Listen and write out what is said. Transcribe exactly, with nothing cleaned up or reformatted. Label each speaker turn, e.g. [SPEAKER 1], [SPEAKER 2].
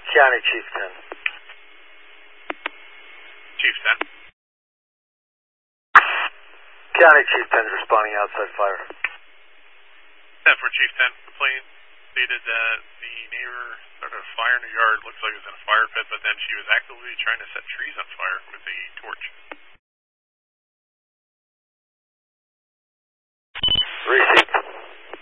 [SPEAKER 1] County Chief ten.
[SPEAKER 2] Chief ten.
[SPEAKER 1] County Chief ten is responding outside fire.
[SPEAKER 2] ten for Chief ten. Complaint stated that the neighbor started a fire in her yard. Looks like it was in a fire pit, but then she was actively trying to set trees on fire.